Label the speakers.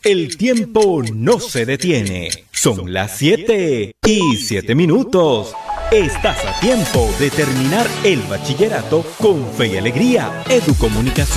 Speaker 1: El tiempo no se detiene. Son las 7:07. Estás a tiempo de terminar el bachillerato con fe y alegría. Educomunicación.